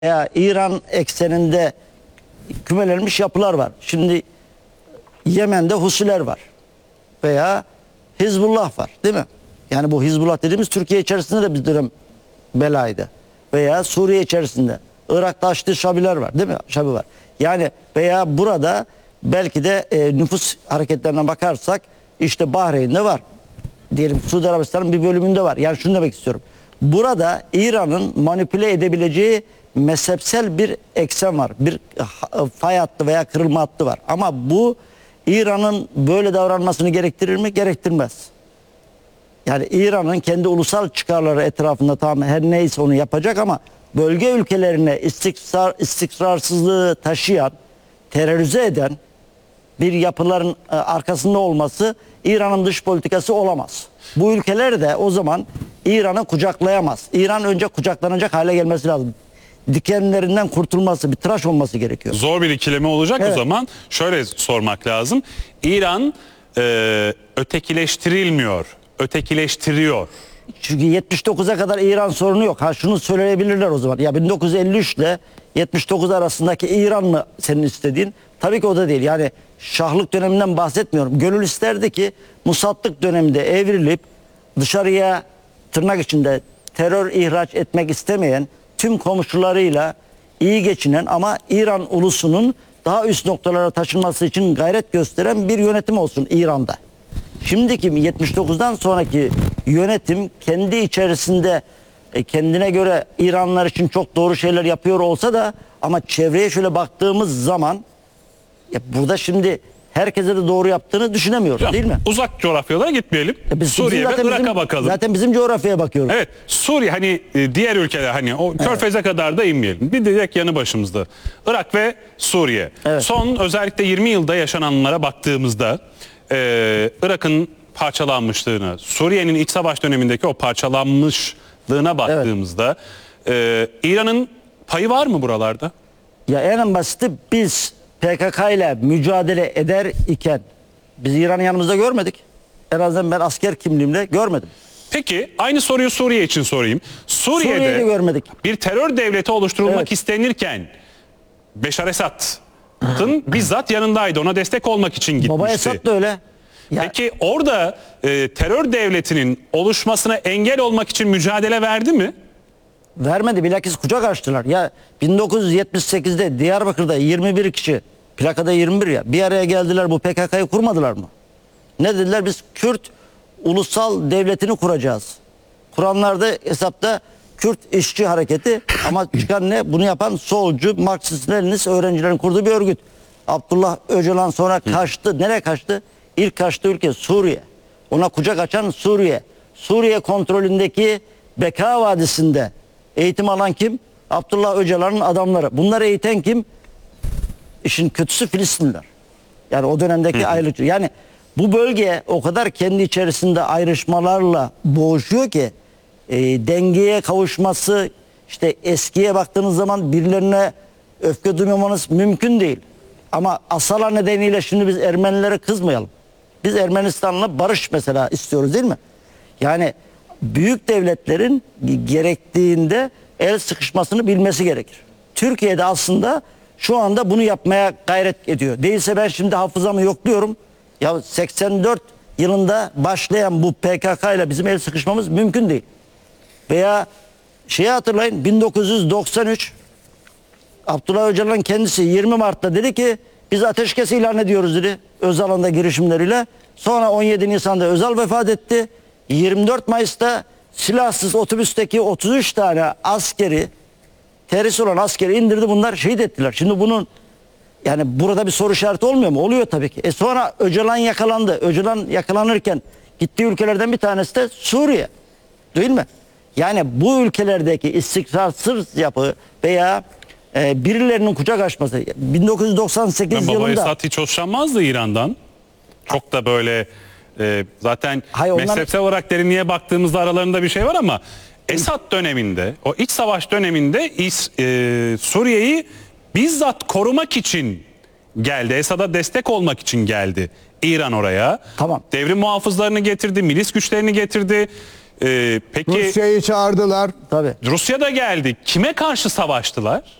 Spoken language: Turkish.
veya İran ekseninde kümelenmiş yapılar var. Şimdi Yemen'de Husiler var veya Hizbullah var, değil mi? Yani bu Hizbullah dediğimiz Türkiye içerisinde de bir dönem belaydı. Veya Suriye içerisinde. Irak'ta Haçlı Şabiler var, değil mi? Şabi var. Yani veya burada belki de nüfus hareketlerine bakarsak işte Bahreyn'de var. Diyelim Suudi Arabistan'ın bir bölümünde var. Yani şunu demek istiyorum. Burada İran'ın manipüle edebileceği mezhepsel bir eksen var. Bir fay hattı veya kırılma hattı var. Ama bu İran'ın böyle davranmasını gerektirir mi? Gerektirmez. Yani İran'ın kendi ulusal çıkarları etrafında tamam her neyse onu yapacak ama bölge ülkelerine istikrarsızlığı taşıyan, terörize eden bir yapıların arkasında olması İran'ın dış politikası olamaz. Bu ülkeler de o zaman İran'ı kucaklayamaz. İran önce kucaklanacak hale gelmesi lazım. Dikenlerinden kurtulması, bir tıraş olması gerekiyor. Zor bir ikileme olacak Evet. O zaman. Şöyle sormak lazım. İran ötekileştirilmiyor, ötekileştiriyor. Çünkü 79'a kadar İran sorunu yok. Ha şunu söyleyebilirler o zaman. Ya 1953 ile 79 arasındaki İran mı senin istediğin? Tabii ki o da değil. Yani şahlık döneminden bahsetmiyorum. Gönül isterdi ki musatlık döneminde evrilip dışarıya tırnak içinde terör ihraç etmek istemeyen, tüm komşularıyla iyi geçinen ama İran ulusunun daha üst noktalara taşınması için gayret gösteren bir yönetim olsun İran'da. Şimdiki 79'dan sonraki yönetim kendi içerisinde kendine göre İranlılar için çok doğru şeyler yapıyor olsa da ama çevreye şöyle baktığımız zaman burada şimdi herkese de doğru yaptığını düşünemiyoruz, Hocam, değil mi? uzak coğrafyalara gitmeyelim. Biz Suriye ve Irak'a bakalım. Zaten bizim coğrafyaya bakıyoruz. Evet, Suriye hani diğer ülkeler hani o Körfez'e kadar da inmeyelim. Bir direkt yanı başımızda. Irak ve Suriye. Evet. Son özellikle 20 yılda yaşananlara baktığımızda Irak'ın parçalanmışlığına, Suriye'nin iç savaş dönemindeki o parçalanmışlığına baktığımızda İran'ın payı var mı buralarda? Ya en basiti biz PKK ile mücadele eder iken biz İran'ı yanımızda görmedik. En azından ben asker kimliğimle görmedim. Peki aynı soruyu Suriye için sorayım. Suriye'yi de görmedik. Bir terör devleti oluşturulmak Evet. istenirken Beşar Esad'ın bizzat yanındaydı. Ona destek olmak için gitmişti. Baba Esad da öyle. Ya, Peki orada terör devletinin oluşmasına engel olmak için mücadele verdi mi? vermedi, bilakis kucak açtılar. Ya 1978'de Diyarbakır'da 21 kişi, plakada 21 ya, bir araya geldiler, bu PKK'yı kurmadılar mı? Ne dediler? Biz Kürt ulusal devletini kuracağız. Kuranlarda hesapta Kürt işçi hareketi ama çıkan ne? Bunu yapan solcu, Marksist-Leninist öğrencilerin kurduğu bir örgüt. Abdullah Öcalan sonra kaçtı. Nereye kaçtı? İlk kaçtığı ülke Suriye. Ona kucak açan Suriye. Suriye kontrolündeki Beka Vadisi'nde eğitim alan kim? Abdullah Öcalan'ın adamları. Bunları eğiten kim? İşin kötüsü Filistinliler. Yani o dönemdeki ayrılıkçı. Yani bu bölge o kadar kendi içerisinde ayrışmalarla boğuşuyor ki dengeye kavuşması, işte eskiye baktığınız zaman birilerine öfke duymamanız mümkün değil. Ama Asala nedeniyle şimdi biz Ermenilere kızmayalım. Biz Ermenistan'la barış mesela istiyoruz, değil mi? Yani büyük devletlerin gerektiğinde el sıkışmasını bilmesi gerekir. Türkiye'de aslında şu anda bunu yapmaya gayret ediyor. Değilse ben şimdi hafızamı yokluyorum. Ya 84 yılında başlayan bu PKK ile bizim el sıkışmamız mümkün değil. Veya şeyi hatırlayın, 1993 Abdullah Öcalan kendisi 20 Mart'ta dedi ki biz ateşkes ilan ediyoruz dedi Özal'ın da girişimleriyle. Sonra 17 Nisan'da Özal vefat etti. 24 Mayıs'ta silahsız otobüsteki 33 tane askeri, terörist olan askeri indirdi, bunlar şehit ettiler. Şimdi bunun yani burada bir soru işareti olmuyor mu? Oluyor tabii ki. Sonra Öcalan yakalandı. Öcalan yakalanırken gittiği ülkelerden bir tanesi de Suriye. Değil mi? Yani bu ülkelerdeki istikrarsız yapı veya birilerinin kucak açması 1998 Baba yılında Esad hiç hoşlanmazdı İran'dan. Çok da böyle zaten Hayır, onlar... mezhepsel olarak derinliğe baktığımızda aralarında bir şey var ama Esad döneminde, o iç savaş döneminde Suriye'yi bizzat korumak için geldi. Esad'a destek olmak için geldi İran oraya. Tamam. Devrim muhafızlarını getirdi, milis güçlerini getirdi. Peki Rusya'yı çağırdılar. Tabii. Rusya da geldi. Kime karşı savaştılar?